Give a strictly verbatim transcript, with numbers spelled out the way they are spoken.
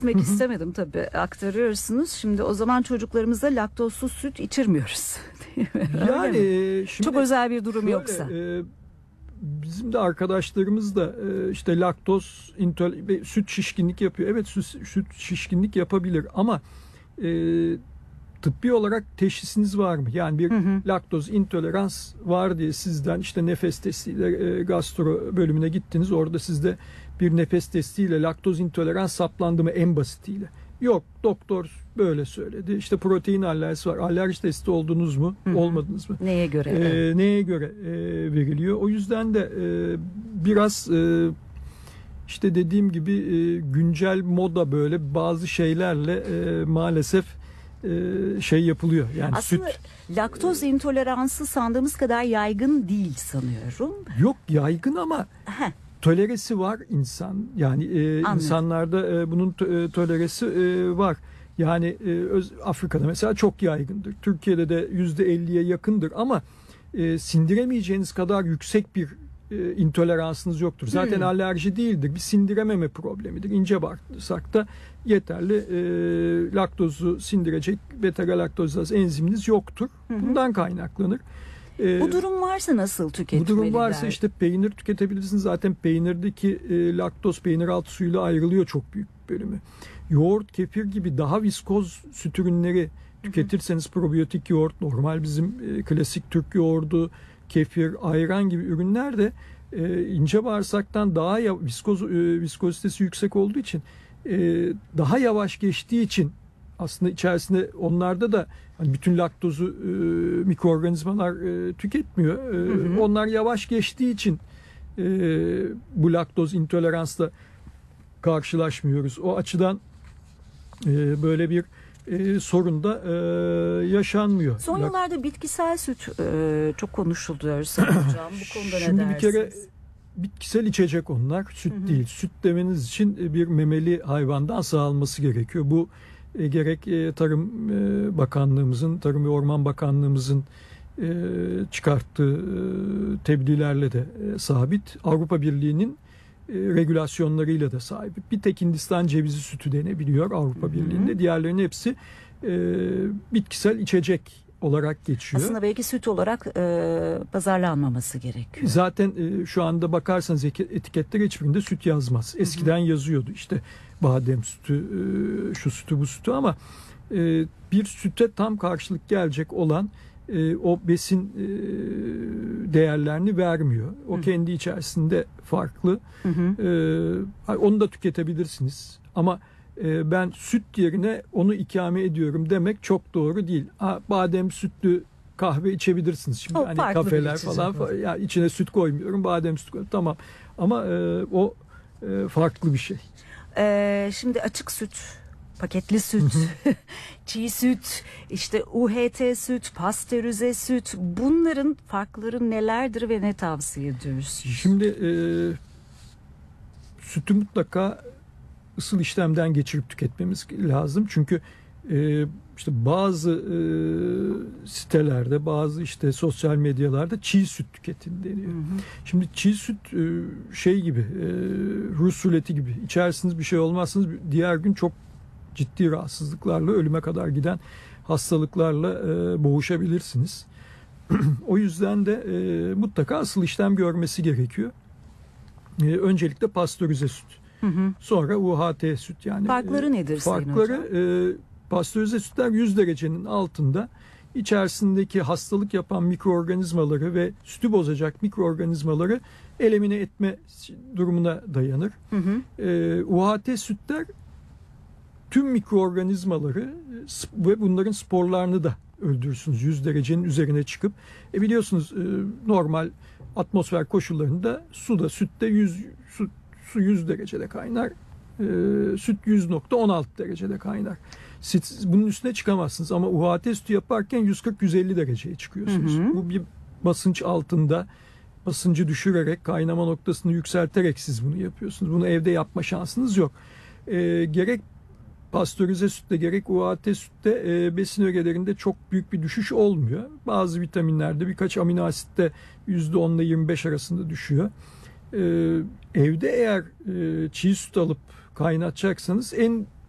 etmek istemedim tabii, aktarıyorsunuz. Şimdi o zaman çocuklarımıza laktozsuz süt içirmiyoruz. Yani şimdi çok özel bir durum şöyle, yoksa. E, bizim de arkadaşlarımız da e, işte laktoz intol- süt şişkinlik yapıyor. Evet, süt, süt şişkinlik yapabilir ama e, tıbbi olarak teşhisiniz var mı? Yani bir hı hı. laktoz intolerans var diye sizden işte nefes testiyle e, gastro bölümüne gittiniz. Orada sizde bir nefes testiyle laktoz intolerans saptandı mı en basitiyle? Yok, doktor böyle söyledi. İşte protein alerjisi var. Alerji testi oldunuz mu? Hı hı. Olmadınız mı? Neye göre? Ee, neye göre e, veriliyor? O yüzden de e, biraz e, işte dediğim gibi e, güncel moda böyle bazı şeylerle e, maalesef e, şey yapılıyor. Yani aslında süt, laktoz intoleransı sandığımız kadar yaygın değil sanıyorum. Yok, yaygın ama Heh. toleresi var insan. Yani e, insanlarda e, bunun to- e, toleresi e, var. Yani e, öz, Afrika'da mesela çok yaygındır. Türkiye'de de yüzde elliye yakındır ama e, sindiremeyeceğiniz kadar yüksek bir e, intoleransınız yoktur. Zaten hmm. alerji değildir. Bir sindirememe problemidir. İnce bağırsakta yeterli e, laktozu sindirecek beta-galaktozaz enziminiz yoktur. Hmm. Bundan kaynaklanır. E, bu durum varsa nasıl tüketmeliler? Bu durum varsa işte peynir tüketebilirsiniz. Zaten peynirdeki e, laktoz peynir altı suyuyla ayrılıyor çok büyük bölümü. Yoğurt, kefir gibi daha viskoz süt ürünleri tüketirseniz, probiyotik yoğurt, normal bizim e, klasik Türk yoğurdu, kefir, ayran gibi ürünler de e, ince bağırsaktan daha ya, viskoz, e, viskozitesi yüksek olduğu için e, daha yavaş geçtiği için aslında içerisinde onlarda da hani bütün laktozu e, mikroorganizmalar e, tüketmiyor. E, hı hı. Onlar yavaş geçtiği için e, bu laktoz intoleransla karşılaşmıyoruz. O açıdan e, böyle bir e, sorun da e, yaşanmıyor. Son yıllarda bitkisel süt e, çok konuşuluyor Sayın Hocam. Bu konuda ne Şimdi dersiniz? Bir kere bitkisel içecek onlar. Süt hı hı. değil. Süt demeniz için bir memeli hayvandan sağlanması gerekiyor. Bu e, gerek e, Tarım e, Bakanlığımızın, Tarım ve Orman Bakanlığımızın e, çıkarttığı e, tebliğlerle de e, sabit. Avrupa Birliği'nin e, regülasyonlarıyla da sabit. Bir tek Hindistan cevizi sütü denebiliyor Avrupa hı hı. Birliği'nde. Diğerlerinin hepsi e, bitkisel içecek olarak geçiyor. Aslında belki süt olarak e, pazarlanmaması gerekiyor. Zaten e, şu anda bakarsanız etiketler hiçbirinde süt yazmaz. Eskiden hı hı. yazıyordu işte badem sütü, e, şu sütü, bu sütü ama e, bir süte tam karşılık gelecek olan e, o besin e, değerlerini vermiyor. O hı. kendi içerisinde farklı. Hı hı. E, onu da tüketebilirsiniz. Ama e, ben süt yerine onu ikame ediyorum demek çok doğru değil. Ha, badem sütlü kahve içebilirsiniz. Şimdi o hani kafeler falan, falan ya içine süt koymuyorum, badem süt koyuyorum. Tamam. Ama e, o e, farklı bir şey. Ee, şimdi açık süt, paketli süt, çiğ süt, işte U H T süt, pastörize süt, bunların farkları nelerdir ve ne tavsiye ediyorsunuz? Şimdi e, sütü mutlaka ısıl işlemden geçirip tüketmemiz lazım. Çünkü e, işte bazı e, sitelerde, bazı işte sosyal medyalarda çiğ süt tüketin deniyor. Hı hı. Şimdi çiğ süt e, şey gibi, e, Rus ruleti gibi. İçersiniz, bir şey olmazsınız. Diğer gün çok ciddi rahatsızlıklarla, ölüme kadar giden hastalıklarla e, boğuşabilirsiniz. O yüzden de e, mutlaka ısıl işlem görmesi gerekiyor. E, öncelikle pastörize süt. Hı hı. Sonra U H T süt. Yani farkları e, nedir farkları, Sayın Hocam? E, pastörize sütler yüz derecenin altında içerisindeki hastalık yapan mikroorganizmaları ve sütü bozacak mikroorganizmaları elimine etme durumuna dayanır. Hı hı. E, U H T sütler tüm mikroorganizmaları ve bunların sporlarını da öldürürsünüz yüz derecenin üzerine çıkıp. E biliyorsunuz e, normal atmosfer koşullarında suda, sütte yüz, su, su yüz derecede kaynar. E, süt yüz nokta on altı derecede kaynar. Siz bunun üstüne çıkamazsınız ama U H T sütü yaparken yüz kırk yüz elli dereceye çıkıyorsunuz. Hı hı. Bu bir basınç altında, basıncı düşürerek, kaynama noktasını yükselterek siz bunu yapıyorsunuz. Bunu evde yapma şansınız yok. E, gerek pastörize sütte gerek U H T sütte e, besin ögelerinde çok büyük bir düşüş olmuyor. Bazı vitaminlerde, birkaç amino asitte yüzde on ile yirmi beş arasında düşüyor. E, evde eğer e, çiğ süt alıp kaynatacaksanız en